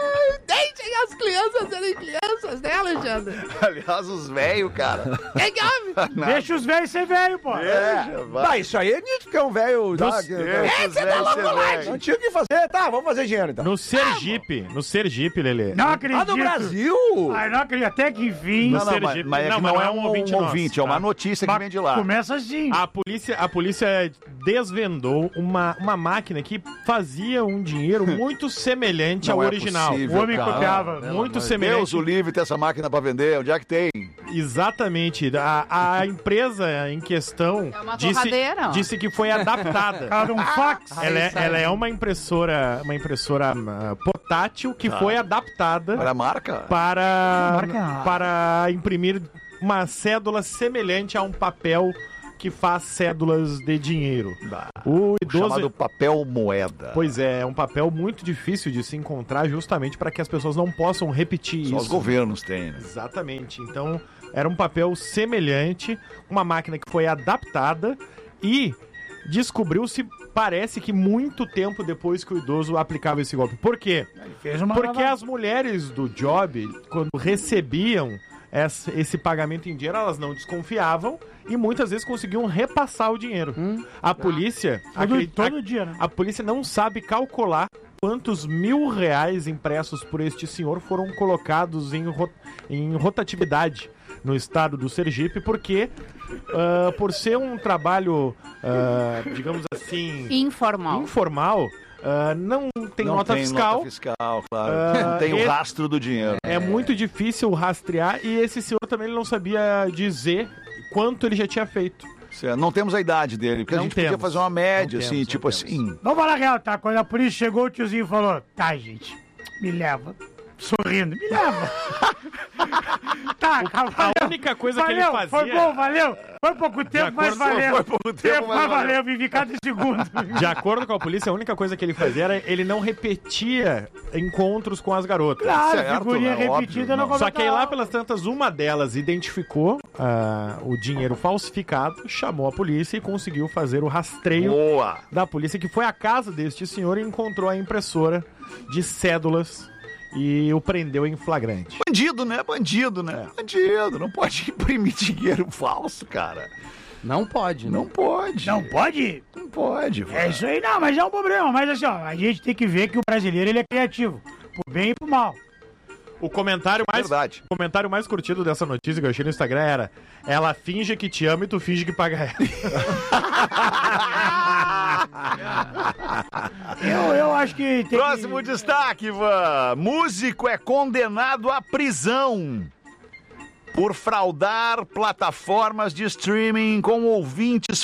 Deixem as crianças serem crianças, né, Alexandre?
Aliás, os velhos, cara.
Quem que houve?
Deixa os velhos ser velho, pô.
É, vai.
Tá, isso aí é nítido que é um velho... tá,
Dos-
que-
Deixa os velhos ser velhos.
Não tinha o que fazer. Tá, vamos fazer dinheiro então.
No Sergipe, no Sergipe, Lelê.
Não acredito.
Ah, no Brasil?
Ai, não acredito. Até que enfim.
Não, não, mas,
Sergipe.
mas é
Não,
que
mas
não
não
é
é um
um
ouvinte
ouvinte,
nosso,
é uma
tá?
notícia que
Mas
vem de lá.
Começa assim.
A polícia, a polícia desvendou uma, uma máquina que fazia um dinheiro muito semelhante
Não
ao
é
original.
possível,
O homem
cara.
copiava.
Muito
Deus
semelhante.
o livre ter essa máquina pra vender, onde é que tem?
Exatamente. A, a empresa em questão
É uma
disse,
torradeira.
disse que foi adaptada.
Cada um fax.
Ela é, ela é uma impressora, uma impressora ah, portátil que
Tá.
foi adaptada
Para a marca?
para,
Marca.
para imprimir uma cédula semelhante a um papel que faz cédulas de dinheiro. O idoso...
Chamado papel moeda.
Pois é, é um papel muito difícil de se encontrar justamente para que as pessoas não possam repetir
Só
isso.
os governos têm, né?
Exatamente. Então, era um papel semelhante, uma máquina que foi adaptada e descobriu-se, parece que muito tempo depois que o idoso aplicava esse golpe. Por quê?
Fez uma
Porque
lavagem.
as mulheres do job, quando recebiam esse, esse pagamento em dinheiro, elas não desconfiavam e muitas vezes conseguiam repassar o dinheiro. A polícia...
Todo-
acredita-
todo dia, né?
A polícia não sabe calcular quantos mil reais impressos por este senhor foram colocados em, ro- em rotatividade no estado do Sergipe, porque uh, por ser um trabalho, uh, digamos assim...
Informal.
Informal, uh, não tem
Não
nota
tem
fiscal.
nota fiscal, claro.
Uh,
Não tem o
ele-
rastro do dinheiro.
É muito difícil rastrear e esse senhor também ele não sabia dizer quanto ele já tinha feito.
Certo. Não temos a idade dele, porque
Não
a gente podia
temos.
fazer uma média,
Não
assim,
temos,
tipo assim...
Vamos falar real, tá? Quando a polícia chegou, o tiozinho falou: tá, gente, me leva. Sorrindo, me leva. Tá, calma.
A única coisa que ele
valeu,
fazia...
Foi bom, valeu. Foi pouco tempo, mas
acordo-
valeu.
foi pouco tempo, mas
mas
valeu.
valeu. Vivi cada segundo.
De acordo com a polícia, a única coisa que ele fazia era ele não repetia encontros com as garotas.
Claro, Certo, figurinha né? repetida não
Só que aí lá
comentava.
pelas tantas, uma delas identificou ah, o dinheiro falsificado, chamou a polícia e conseguiu fazer o rastreio
Boa.
da polícia, que foi à casa deste senhor e encontrou a impressora de cédulas e o prendeu em flagrante.
Bandido, né? Bandido, né? Bandido. Não pode imprimir dinheiro falso, cara.
Não pode, né?
Não pode.
Não pode?
Não pode,
É isso aí, não, mas é um problema. Mas assim, ó, a gente tem que ver que o brasileiro ele é criativo, pro bem e pro mal.
O comentário mais,
Verdade.
o comentário mais curtido dessa notícia que eu achei no Instagram era: ela finge que te ama e tu finge que paga ela.
Eu, eu acho que tem
Próximo
que...
destaque, Ivan. Músico é condenado à prisão por fraudar plataformas de streaming com ouvintes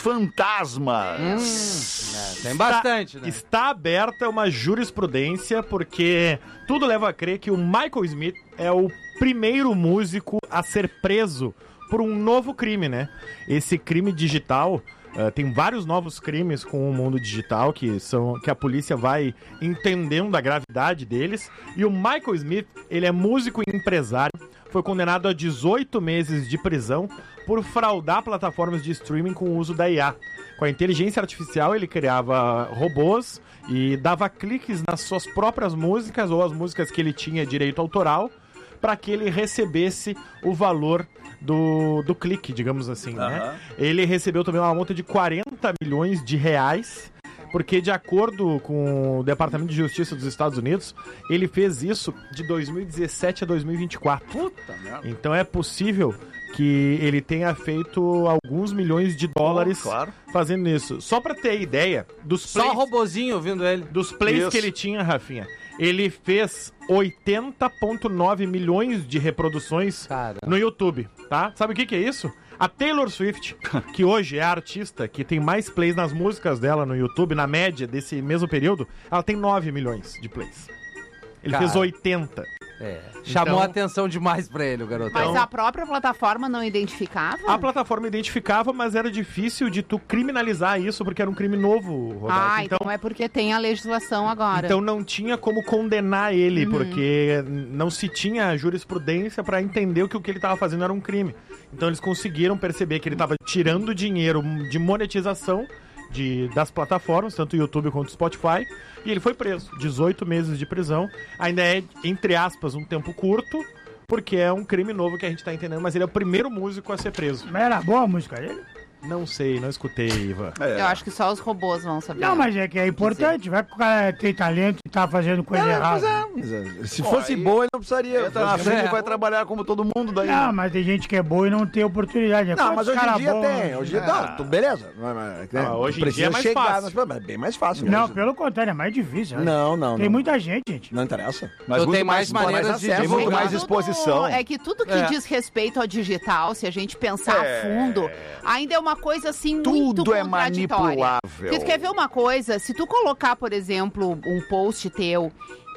fantasmas.
É, tem bastante, né?
Está aberta uma jurisprudência, porque tudo leva a crer que o Michael Smith é o primeiro músico a ser preso por um novo crime, né? Esse crime digital, uh, tem vários novos crimes com o mundo digital que, são, que a polícia vai entendendo a gravidade deles. E o Michael Smith, ele é músico e empresário, foi condenado a dezoito meses de prisão por fraudar plataformas de streaming com o uso da I A. Com a inteligência artificial, ele criava robôs e dava cliques nas suas próprias músicas ou as músicas que ele tinha direito autoral para que ele recebesse o valor do, do clique, digamos assim, né?
Aham.
Ele recebeu também uma multa de quarenta milhões de reais, porque de acordo com o Departamento de Justiça dos Estados Unidos, ele fez isso de dois mil e dezessete a dois mil e vinte e quatro.
Puta merda.
Então é possível que ele tenha feito alguns milhões de dólares
Oh, claro.
fazendo isso. Só pra ter ideia dos
Só
plays,
robozinho ouvindo ele.
dos plays
Isso.
que ele tinha, Rafinha. Ele fez oitenta vírgula nove milhões de reproduções
Cara.
no YouTube, tá? Sabe o que que é isso? A Taylor Swift, que hoje é a artista que tem mais plays nas músicas dela no YouTube, na média desse mesmo período, ela tem nove milhões de plays. Ele
Cara.
fez oitenta.
É. Chamou
Então-
a atenção demais pra ele, o garoto.
Mas a própria plataforma não identificava?
A plataforma identificava, mas era difícil de tu criminalizar isso, porque era um crime novo, Roberto.
Ah,
então,
então é porque tem a legislação agora.
então não tinha como condenar ele,
Uhum.
porque não se tinha jurisprudência pra entender que o que ele estava fazendo era um crime. Então eles conseguiram perceber que ele estava tirando dinheiro de monetização de, das plataformas, tanto o YouTube quanto o Spotify, e ele foi preso. dezoito meses de prisão. Ainda é, entre aspas, um tempo curto, porque é um crime novo que a gente tá entendendo, mas ele é o primeiro músico a ser preso.
Mas era boa a música dele?
Não sei, não escutei, Ivan.
É.
Eu acho que só os robôs vão saber.
Não, mas é que é importante. Vai que o cara tem talento e tá fazendo coisa
É,
errada.
mas é, mas é, se
Pô,
fosse
aí-
boa, ele não precisaria.
Entra na
fazer-
frente e
É.
vai trabalhar como todo mundo daí.
Não, mas tem gente que é boa e não tem oportunidade. É
Não,
quantos
mas hoje em
cara
dia
bom,
tem.
né?
Hoje,
É.
não, tu, beleza. Mas, mas, né,
Ah, hoje em
precisa
dia é mais
chegar,
fácil.
mas é bem mais fácil.
Não,
hoje.
pelo contrário, é mais difícil. né?
Não, não,
Tem
não.
muita gente, gente.
Não interessa.
Mas
Tu
muito
tem mais
muito
maneiras de
acesso, muito
divulgar.
mais
Tudo-
exposição.
É que tudo que
É.
diz respeito ao digital, se a gente pensar
É.
a fundo, ainda é uma coisa assim muito
Tudo é
contraditória.
manipulável.
Porque tu quer ver uma coisa? Se tu colocar, por exemplo, um post teu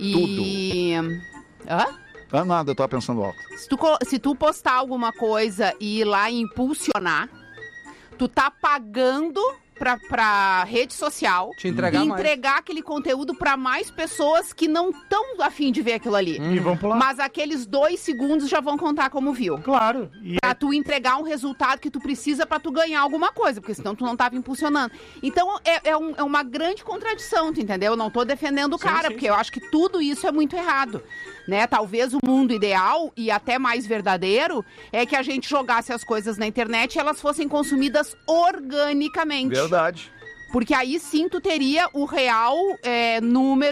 e... Hã?
Ah, nada, eu tava pensando alto.
Se tu, co- se tu postar alguma coisa e ir lá e impulsionar, tu tá pagando pra, pra rede social
Te entregar
e
mais.
entregar aquele conteúdo pra mais pessoas que não estão afim de ver aquilo ali.
E vão pular.
Mas aqueles dois segundos já vão contar como viu.
Claro. E
Pra tu entregar um resultado que tu precisa pra tu ganhar alguma coisa, porque senão tu não tava impulsionando. Então é, é um- é uma grande contradição, tu entendeu? Eu não tô defendendo o
Sim,
cara,
sim,
porque eu acho que tudo isso é muito errado. Né? Talvez o mundo ideal e até mais verdadeiro é que a gente jogasse as coisas na internet e elas fossem consumidas organicamente.
Verdade.
Porque aí sim tu teria o real é, número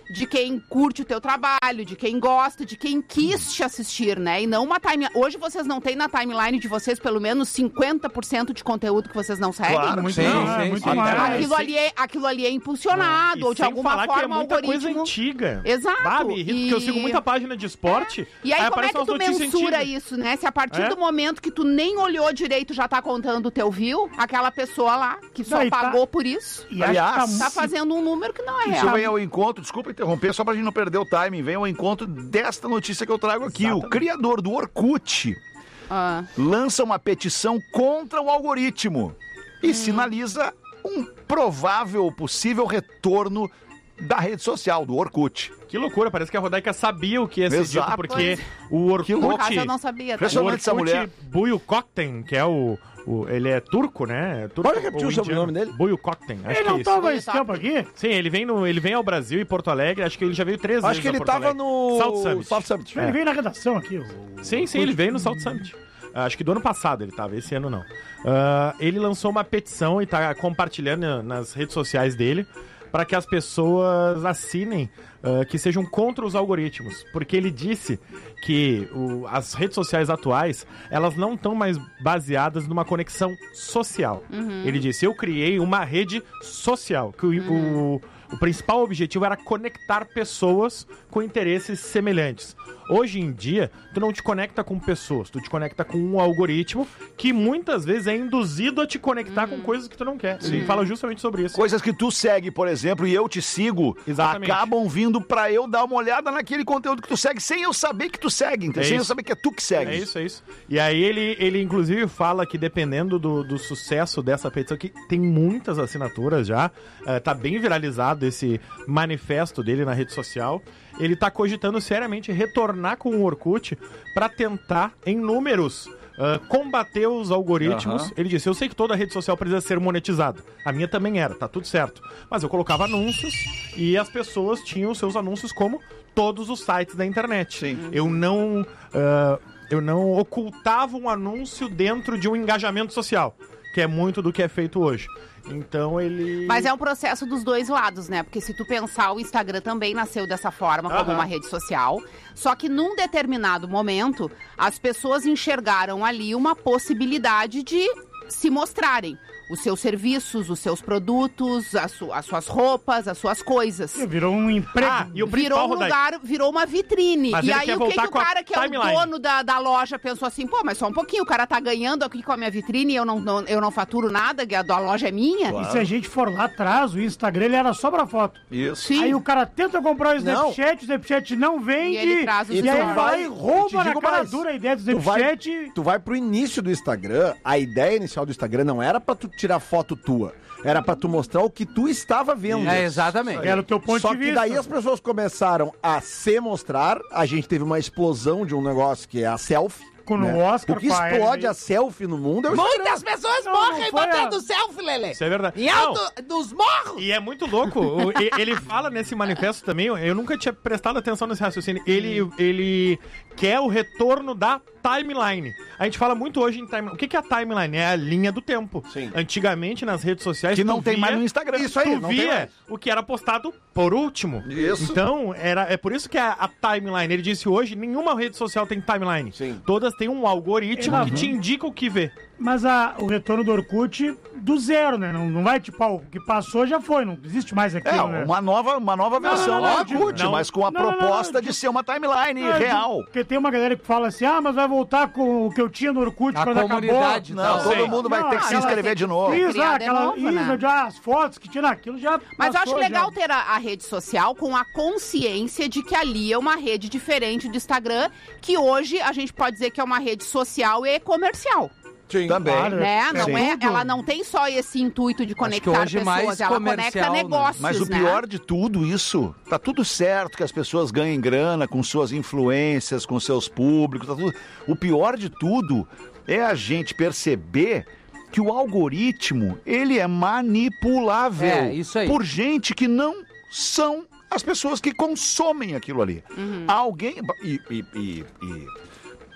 de quem curte o teu trabalho, de quem gosta, de quem quis te assistir, né? E não uma timeline. Hoje vocês não têm na timeline de vocês pelo menos cinquenta por cento de conteúdo que vocês não seguem?
Claro, muito, sim, não, sim, muito sim.
mais. Aquilo ali é, aquilo ali é impulsionado, ou de alguma
falar
forma
que é muita
algoritmo...
coisa antiga.
Exato.
Bah, me irrita,
e...
porque eu sigo muita página de esporte.
É. E aí,
aí
como é que tu mensura
antigas.
isso, né? Se a partir
é?
do momento que tu nem olhou direito já tá contando o teu view, aquela pessoa lá que só
Não,
pagou
tá...
por isso,
e aliás,
tá, tá fazendo um número que não é
isso
real.
vem ao encontro, desculpa interromper, só pra gente não perder o timing, vem ao encontro desta notícia que eu trago aqui. Exatamente. O criador do Orkut ah. lança uma petição contra o algoritmo e hum. sinaliza um provável, possível retorno da rede social, do Orkut.
Que loucura, parece que a Rodaica sabia o que ia ser
Exato.
dito, porque
pois.
o Orkut...
No caso, eu não sabia. Tá?
O Orkut,
essa mulher. Buyukokten, que é o, o... Ele é turco, né? Turco,
Pode repetir o sobrenome dele?
Buyukokten, acho
ele
que
não
é
tava
isso.
esse tempo aqui?
Sim, ele vem, no, ele vem ao Brasil e Porto Alegre, acho que ele já veio três
acho
vezes
que ele
Porto
tava
Alegre.
no...
South Summit.
South Summit.
Ele
É.
veio na redação aqui. O...
Sim, sim, ele veio no South Summit. Acho que do ano passado ele tava, esse ano não. Uh, ele lançou uma petição e tá compartilhando nas redes sociais dele para que as pessoas assinem uh, que sejam contra os algoritmos. Porque ele disse que o, as redes sociais atuais, elas não estão mais baseadas numa conexão social. Uhum. Ele disse, eu criei uma rede social, que o, uhum. o, o principal objetivo era conectar pessoas com interesses semelhantes. Hoje em dia, tu não te conecta com pessoas, tu te conecta com um algoritmo que muitas vezes é induzido a te conectar uhum. com coisas que tu não quer. Sim. Ele fala justamente sobre isso.
Coisas que tu segue, por exemplo, e eu te sigo, Exatamente. acabam vindo pra eu dar uma olhada naquele conteúdo que tu segue, sem eu saber que tu segue, então, é sem isso. eu saber que é tu que segue.
É isso, é isso. E aí ele, ele inclusive fala que dependendo do, do sucesso dessa petição, que tem muitas assinaturas já, uh, tá bem viralizado esse manifesto dele na rede social, ele tá cogitando seriamente retornar com o Orkut para tentar, em números, uh, combater os algoritmos. Uhum. Ele disse, eu sei que toda rede social precisa ser monetizada. A minha também era, tá tudo certo. Mas eu colocava anúncios e as pessoas tinham seus anúncios como todos os sites da internet.
Sim.
Eu não... Uh, eu não ocultava um anúncio dentro de um engajamento social, que é muito do que é feito hoje. Então ele...
Mas é um processo dos dois lados, né? Porque se tu pensar, o Instagram também nasceu dessa forma, como uhum. uma rede social. Só que num determinado momento, as pessoas enxergaram ali uma possibilidade de se mostrarem. Os seus serviços, os seus produtos, as, su as suas roupas, as suas coisas.
Virou um emprego.
Ah, e o
virou um lugar, virou uma vitrine.
Mas
e aí o que, que o cara que é
timeline.
o dono da, da loja pensou assim, pô, mas só um pouquinho, o cara tá ganhando aqui com a minha vitrine e eu não, não, eu não faturo nada, a, a loja é minha.
Claro. E se a gente for lá atrás, o Instagram ele era só pra foto.
Isso.
Sim.
Aí o cara tenta comprar o Snapchat, não. o Snapchat não vende.
E ele traz o
E aí vai e rouba na cara
mais.
dura a ideia do
Tu vai,
Snapchat.
tu vai pro início do Instagram, a ideia inicial do Instagram não era pra tu tirar foto tua. Era pra tu mostrar o que tu estava vendo.
É, exatamente.
Era o teu ponto
Só
de vista.
Só que daí as pessoas começaram a se mostrar. A gente teve uma explosão de um negócio que é a selfie.
Com
né?
o Oscar,
o que explode a selfie no mundo é o
Muitas
Instagram.
pessoas
Não,
morrem
não foi
botando
a-
selfie, Lelê.
Isso é verdade.
Em alto dos morros.
E é muito louco. o- e- ele fala nesse manifesto também, eu nunca tinha prestado atenção nesse raciocínio. Ele, ele quer o retorno da timeline. A gente fala muito hoje em timeline. O que que é a timeline? É a linha do tempo.
Sim.
Antigamente, nas redes sociais,
Que
tu
não tem
via-
mais no Instagram.
Isso aí,
tu
não tem
via
mais.
o que era postado por último.
Isso.
Então, era, é por isso que é a, a timeline. Ele disse hoje, nenhuma rede social tem timeline.
Sim.
Todas têm um algoritmo
Uhum.
que te indica o que ver.
Mas a, o retorno do Orkut do zero, né? Não, não vai tipo, ah, o que passou já foi, não existe mais aquilo,
É,
né?
uma nova, uma nova
Não,
versão
não, não,
do Orkut,
não.
mas com a
Não, não, não,
proposta
não,
de
não.
ser uma timeline
Ah,
real.
Porque tem uma galera que fala assim, ah, mas vai voltar com o que eu tinha no Orkut
A
quando acabou.
comunidade,
Não,
Não,
todo
sei.
mundo vai
Não,
ter que se
aquela-
inscrever de novo.
Isso,
Criar
ah,
de
aquela,
novo,
isso,
né?
já, as fotos que tinha aquilo já
Mas eu acho
passou,
legal
já.
ter a, a rede social com a consciência de que ali é uma rede diferente do Instagram, que hoje a gente pode dizer que é uma rede social e comercial.
Sim,
Também.
claro.
Né? Não
Sim.
é, ela não tem só esse intuito de conectar
hoje
pessoas,
mais
ela
comercial,
conecta
né?
negócios,
Mas o
né?
pior de tudo isso, tá tudo certo que as pessoas ganhem grana com suas influências, com seus públicos, tá tudo. O pior de tudo é a gente perceber que o algoritmo, ele é manipulável
É, isso aí.
por gente que não são as pessoas que consomem aquilo ali.
Uhum.
Alguém... E... e, e, e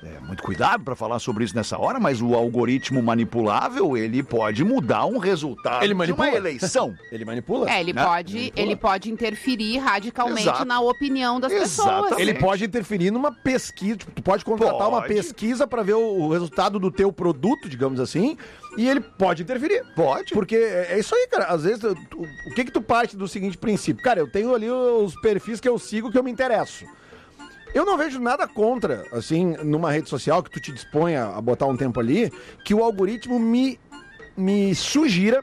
é, muito cuidado para falar sobre isso nessa hora, mas o algoritmo manipulável, ele pode mudar um resultado
Ele
de
manipula.
uma eleição.
Ele manipula.
É, ele,
né?
pode,
Manipula.
ele pode interferir radicalmente
Exato.
na opinião das
Exatamente.
pessoas.
Ele pode interferir numa pesquisa, tipo, tu pode contratar uma
Pode.
pesquisa pra ver o, o resultado do teu produto, digamos assim, e ele pode interferir.
Pode.
Porque é, é isso aí, cara. Às vezes, tu- tu- o que que tu parte do seguinte princípio? Cara, eu tenho ali os perfis que eu sigo, que eu me interesso. Eu não vejo nada contra, assim, numa rede social que tu te dispõe a, a botar um tempo ali, que o algoritmo me, me sugira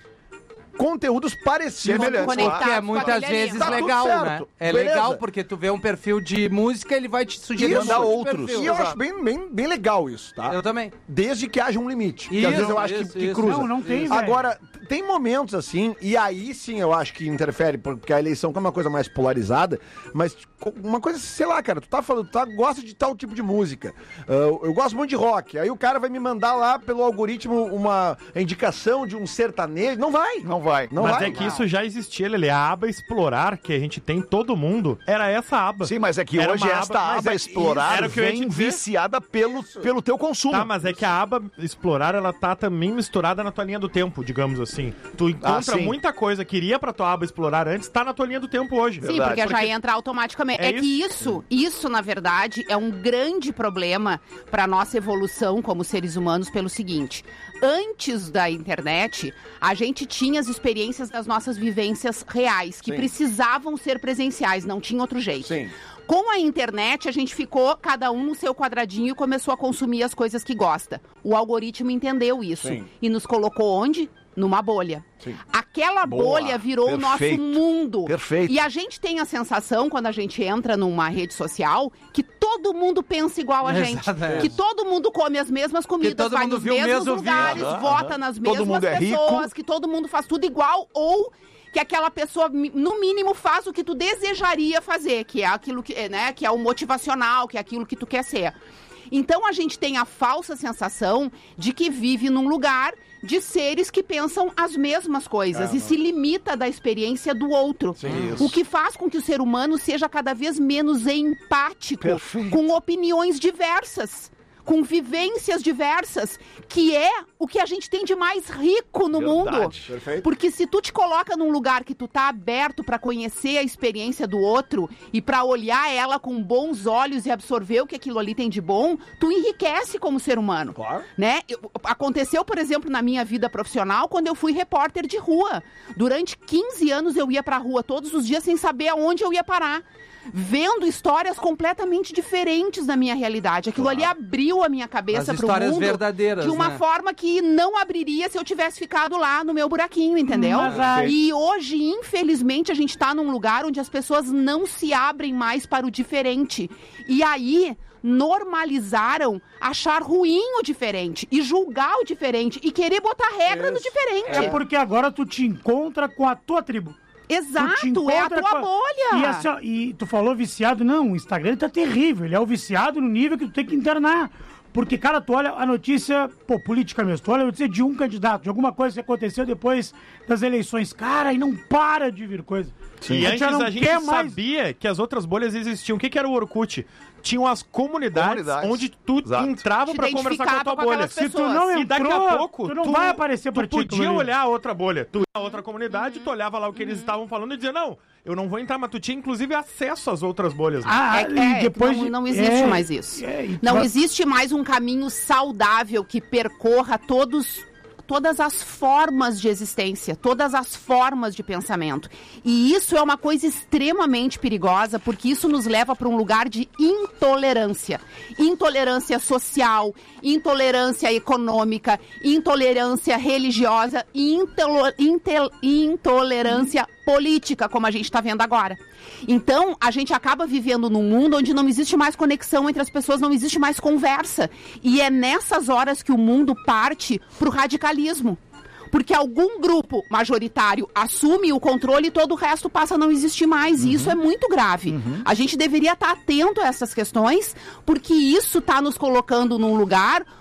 conteúdos parecidos.
Semelhantes,
Porque é
Conectado com
muitas
aquele ali.
vezes
Tá tudo
legal,
certo.
né? É
Beleza.
legal porque tu vê um perfil de música, ele vai te sugerir
Isso,
um monte de
outros.
perfil.
E eu
Exato.
acho bem, bem, bem legal isso, tá?
Eu também.
Desde que haja um limite. Porque
Isso,
às vezes eu acho
isso,
que, que
isso.
cruza.
Não, não tem, velho.
Agora, tem momentos assim, e aí sim eu acho que interfere, porque a eleição é uma coisa mais polarizada, mas uma coisa, sei lá, cara, tu tá falando, tu tá, gosta de tal tipo de música. Ah, eu gosto muito de rock. Aí o cara vai me mandar lá pelo algoritmo uma indicação de um sertanejo. Não vai.
Não vai.
Não
Mas
vai.
é que isso já existia, Lelê. A aba explorar que a gente tem todo mundo era essa aba.
Sim, mas é que
Era
hoje
uma
esta
aba-
aba,
mas é-
explorar
era o que eu ia
vem
te dizer.
viciada pelo, pelo teu consumo.
Tá, mas é que a aba explorar, ela tá também misturada na tua linha do tempo, digamos assim. Tu encontra
Ah, sim.
muita coisa que iria pra tua aba explorar antes, tá na tua linha do tempo hoje.
Sim, porque, já entra automaticamente.
É
É, que isso, isso, na verdade, é um grande problema para nossa evolução como seres humanos pelo seguinte. Antes da internet, a gente tinha as experiências das nossas vivências reais, que
Sim.
precisavam ser presenciais, não tinha outro jeito.
Sim.
Com a internet, a gente ficou cada um no seu quadradinho e começou a consumir as coisas que gosta. O algoritmo entendeu isso
Sim.
e nos colocou onde? Numa bolha.
Sim.
Aquela
Boa.
bolha virou o nosso
Perfeito.
mundo.
Perfeito.
E a gente tem a sensação, quando a gente entra numa rede social, que todo mundo pensa igual a gente.
Exatamente.
Que todo mundo come as mesmas comidas,
todo
vai
mundo
nos
viu o
mesmos
mesmo
lugares,
vídeo.
vota
Aham.
nas
Todo
mesmas
mundo é
pessoas,
rico.
que todo mundo faz tudo igual, ou que aquela pessoa, mi- no mínimo, faz o que tu desejaria fazer, que é aquilo que, é, né, que é o motivacional, que é aquilo que tu quer ser. Então a gente tem a falsa sensação de que vive num lugar de seres que pensam as mesmas coisas e se limita da experiência do outro. O que faz com que o ser humano seja cada vez menos empático,
Perfeito.
com opiniões diversas, com vivências diversas, que é o que a gente tem de mais rico no
Verdade.
mundo.
Perfeito.
Porque se tu te coloca num lugar que tu tá aberto pra conhecer a experiência do outro e pra olhar ela com bons olhos e absorver o que aquilo ali tem de bom, tu enriquece como ser humano.
Claro.
Né? Eu- Aconteceu, por exemplo, na minha vida profissional, quando eu fui repórter de rua. Durante quinze anos eu ia pra rua todos os dias sem saber aonde eu ia parar. Vendo histórias completamente diferentes da minha realidade. Aquilo ali abriu a minha cabeça
As
pro
histórias
mundo
verdadeiras,
de uma
né?
forma que não abriria se eu tivesse ficado lá no meu buraquinho, entendeu?
Mas aí-
E hoje, infelizmente, a gente tá num lugar onde as pessoas não se abrem mais para o diferente. E aí normalizaram achar ruim o diferente e julgar o diferente e querer botar regra no diferente.
É porque agora tu te encontra com a tua tribo. Tu te
Exato, é a
encontra
tua
com a-
bolha.
E, assim, ó, e tu falou viciado, não, o Instagram tá terrível, ele é o viciado no nível que tu tem que internar. Porque, cara, tu olha a notícia, pô, política mesmo, tu olha a notícia de um candidato, de alguma coisa que aconteceu depois das eleições, cara, e não para de vir coisa.
E
A
antes
já não
a gente
quer mais-
sabia que as outras bolhas existiam. O que, que era o Orkut? Tinham as comunidades,
Comunidades.
onde tu
Exato.
entrava
Te
pra conversar com a
identificava
tua
com
bolha.
aquelas
Se tu
pessoas.
não
E daqui a
entrou,
pouco,
tu não vai aparecer pra
tu
ti.
podia
aquilo ali.
olhar a outra bolha. Tu ia a outra comunidade, tu olhava lá o que eles estavam falando e dizia, não, eu não vou entrar, mas tu tinha inclusive acesso às outras bolhas. né?
Ah,
É,
e
é,
depois
não,
de-
não existe
é,
mais isso.
é, e tu
Não
vai-
existe mais um caminho saudável que percorra todos, todas as formas de existência, todas as formas de pensamento. E isso é uma coisa extremamente perigosa, porque isso nos leva para um lugar de intolerância. Intolerância social, intolerância econômica, intolerância religiosa e intolo- intel- intolerância política, como a gente está vendo agora. Então, a gente acaba vivendo num mundo onde não existe mais conexão entre as pessoas, não existe mais conversa. E é nessas horas que o mundo parte pro radicalismo. Porque algum grupo majoritário assume o controle e todo o resto passa a não existir mais. E isso é muito grave. A gente deveria estar atento a essas questões, porque isso está nos colocando num lugar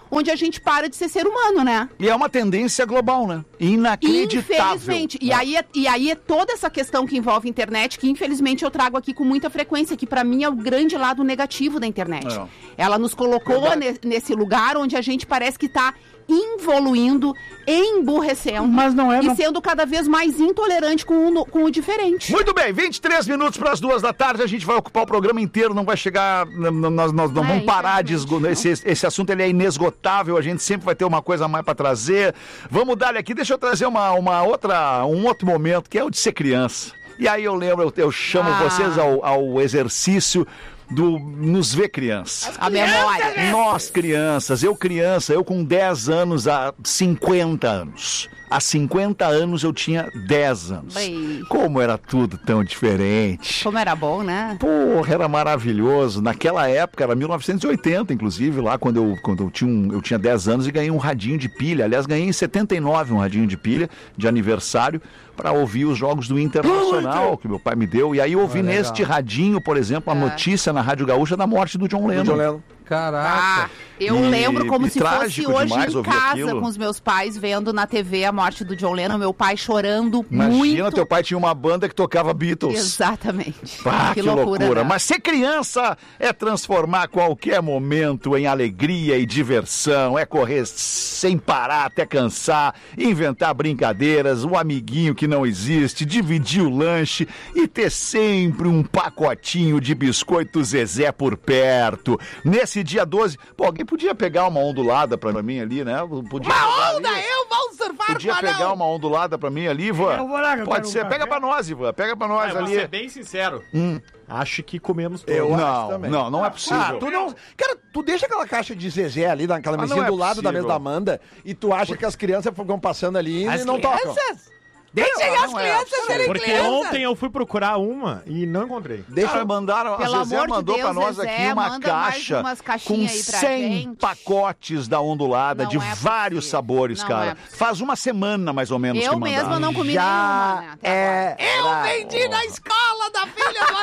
onde a gente para de ser ser humano, né?
E é uma tendência global, né? Inacreditável.
Infelizmente. E aí, é, e aí é toda essa questão que envolve a internet, que infelizmente eu trago aqui com muita frequência, que pra mim é o grande lado negativo da internet.
É.
Ela nos colocou ne- nesse lugar onde a gente parece que tá involuindo, emburrecendo,
Mas não é,
e
não.
sendo cada vez mais intolerante com o, no- com o diferente.
Muito bem, vinte e três minutos para as duas da tarde, a gente vai ocupar o programa inteiro, não vai chegar, n- n- nós, nós não
É,
vamos parar de esgotar, esse, esse assunto ele é inesgotável, a gente sempre vai ter uma coisa a mais para trazer. Vamos dar aqui, deixa eu trazer uma, uma outra, um outro momento, que é o de ser criança. E aí eu lembro, eu, eu chamo
Ah.
vocês ao, ao exercício do nos ver criança.
A memória.
Nós crianças, eu criança, eu com dez anos há cinquenta anos. Há cinquenta anos eu tinha dez anos.
Bem.
Como era tudo tão diferente.
Como era bom, né?
Porra, era maravilhoso. Naquela época, era mil novecentos e oitenta, inclusive, lá quando eu, quando eu, tinha, um, eu tinha dez anos e ganhei um radinho de pilha. Aliás, ganhei em setenta e nove um radinho de pilha de aniversário para ouvir os jogos do Internacional que meu pai me deu. E aí eu ouvi
Ah, legal.
neste radinho, por exemplo, a
É.
notícia na Rádio Gaúcha da morte do John Lennon.
John Lennon.
Caraca.
Ah, eu
E-
lembro como
e
se fosse
trágico
hoje
demais
em
ouvir
casa
aquilo.
com os meus pais, vendo na T V a morte do John Lennon, meu pai chorando
Imagina,
muito.
teu pai tinha uma banda que tocava Beatles.
Exatamente.
Ah, que, loucura.
né?
Mas ser criança é transformar qualquer momento em alegria e diversão, é correr sem parar até cansar, inventar brincadeiras, o amiguinho que não existe, dividir o lanche e ter sempre um pacotinho de biscoito Zezé por perto. Nesse dia doze, pô, alguém podia pegar uma ondulada pra mim ali, né? Podia
Uma onda, eu vou surfar,
Podia
Manão.
pegar uma ondulada pra mim ali, Ivan?
Eu vou lá, que eu
Pode
quero
ser.
um
Pega
café.
pra nós, Ivan. Pega pra nós
Ah, eu vou
ali.
ser bem sincero.
Hum.
Acho que comemos todos.
Eu acho
Não,
também.
não, não é possível.
Ah, tu não... Cara, tu deixa aquela caixa de Zezé ali naquela
Ah,
mesinha
não é
do lado da
possível.
mesa da Amanda e tu acha que as crianças ficam passando ali
As
e não tocam.
Crianças? Deixem
Não,
as
não é
crianças
possível.
serem
Porque
crianças.
ontem eu fui procurar uma e não encontrei.
Deixa Cara, mandaram,
Pelo
a Zezé
amor de
mandou
Deus,
pra nós
Zezé,
aqui uma
manda mais
caixa
umas
com
caixinhas aí pra
cem
gente.
pacotes da ondulada
Não
de
é
vários
possível.
sabores,
Não
cara.
é possível.
Faz uma semana mais ou menos
Eu
que mandaram.
mesma não comi
Já
nenhuma, né? até
é...
agora. Eu vendi na escola da filha do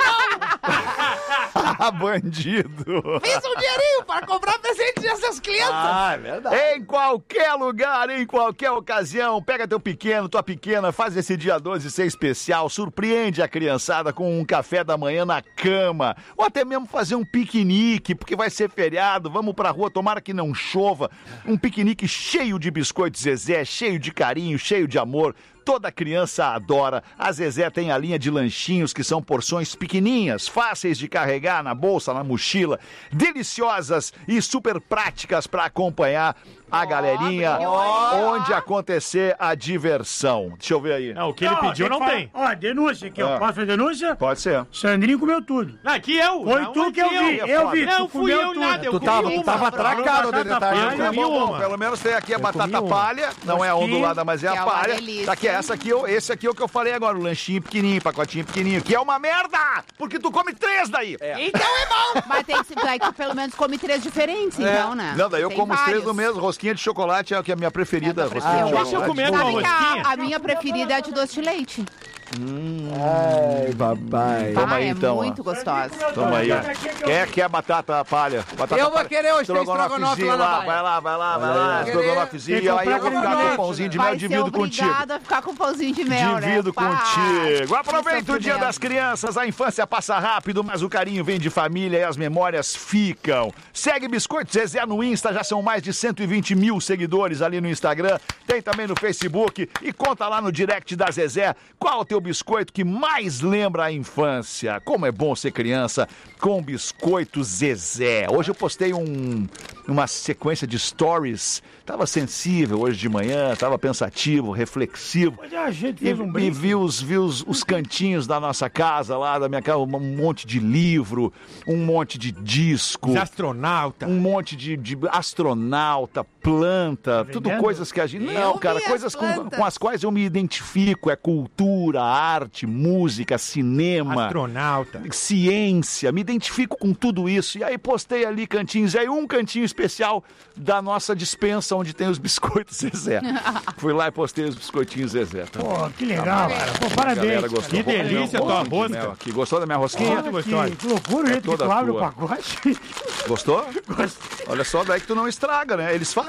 Anão.
Ah, bandido.
Fiz um dinheirinho para comprar presente dessas crianças.
Ah, é verdade.
Em qualquer lugar, em qualquer ocasião, pega teu pequeno, tua pequena, faz esse dia doze ser especial, surpreende a criançada com um café da manhã na cama, ou até mesmo fazer um piquenique, porque vai ser feriado, vamos pra rua, tomara que não chova, um piquenique cheio de biscoitos Zezé, cheio de carinho, cheio de amor. Toda criança adora. A Zezé tem a linha de lanchinhos que são porções pequenininhas, fáceis de carregar na bolsa, na mochila, deliciosas e super práticas para acompanhar a galerinha onde acontecer a diversão. Deixa eu ver aí.
Não, o que ele
Ó,
pediu não
que falar-
tem.
Ó, denúncia aqui, ó.
Ah.
Posso fazer denúncia?
Pode ser.
Sandrinho comeu tudo.
Não, que eu.
Foi
não,
tu
é
que eu vi, eu vi.
Não
tu
fui
comeu
eu
tudo.
nada, eu
Tu
comi
tava, tu
uma.
tava atracado
Batata
do detalhe.
palha.
Tá
comi
bom, bom,
uma.
pelo menos tem aqui a
Eu
batata
comi uma.
palha, não é a
Gostinho,
ondulada, mas é
que
a
é uma
palha.
delícia.
Tá aqui, essa aqui, eu- esse aqui é o que eu falei agora, o lanchinho pequenininho, pacotinho pequenininho, que é uma merda, porque tu come três daí.
Então é bom. Mas tem que, daí tu pelo menos come três diferentes, então, né?
Não, daí eu
Tem
como os três
vários.
no mesmo, rosquinha de chocolate é o que é a minha preferida.
É a tua
rosquinha de
preferida.
Deixa eu
chocolate.
comer a
Sabe que
rosquinha.
a, a minha preferida é a de doce de leite.
Ai, papai.
Toma
ah,
aí,
é
então, ó.
muito gostosa.
Toma aí. Quer, quer batata palha? Batata
Eu vou
palha.
querer hoje, tem estrogonofe
Estrogonofezinho
lá na
lá,
palha.
vai lá, vai lá, vai
Olha
lá.
aí.
Estrogonofezinho,
Tem que
aí eu vou
comprar
ficar com
aquele
o pãozinho de mel,
Vai ser
divido contigo.
obrigada a ficar com pãozinho de mel, né?
Divido
Pá,
contigo.
que
Aproveita o Dia
sofrimento.
das Crianças. A infância passa rápido, mas o carinho vem de família e as memórias ficam. Segue Biscoito Zezé no Insta, já são mais de cento e vinte mil seguidores ali no Instagram. Tem também no Facebook. E conta lá no direct da Zezé qual o teu biscoito que mais lembra a infância. Como é bom ser criança com Biscoito Zezé. Hoje eu postei um, uma sequência de stories. Tava sensível hoje de manhã, tava pensativo, reflexivo.
Hoje a gente
E,
fez um
e
brinco.
vi, os, vi os, os cantinhos da nossa casa lá, da minha casa, um monte de livro, um monte de disco,
Os astronauta.
um monte de, de astronauta, planta, tudo
vendendo?
coisas que a gente...
Eu
Não,
vi
cara,
as
coisas com,
plantas.
com as quais eu me identifico, é cultura, arte, música, cinema,
astronauta,
ciência, me identifico com tudo isso. E aí postei ali cantinhos, e aí um cantinho especial da nossa dispensa onde tem os biscoitos Zezé. Fui lá e postei os biscoitinhos Zezé. Tá?
Pô, que legal, tá, cara. Pô, parabéns.
Que delícia a tua rosca.
Aqui. Gostou da minha rosquinha?
Olha, que, que loucura o jeito que tu abre o pacote.
Gostou? Gostou. Olha só, daí que tu não estraga, né? Eles fazem